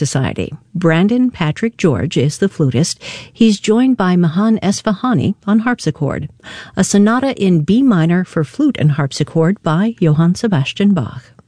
Society. Brandon Patrick George is the flutist. He's joined by Mahan Esfahani on harpsichord. A sonata in B minor for flute and harpsichord by Johann Sebastian Bach.